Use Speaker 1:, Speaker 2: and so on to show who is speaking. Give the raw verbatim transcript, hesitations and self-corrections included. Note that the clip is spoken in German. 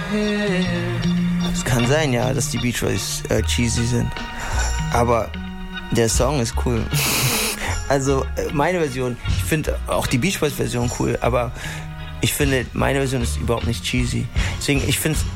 Speaker 1: Es kann sein, ja, dass die Beach Boys äh, cheesy sind. Aber der Song ist cool. Also meine Version, ich finde auch die Beach Boys Version cool, aber ich finde, meine Version ist überhaupt nicht cheesy. Deswegen, ich finde es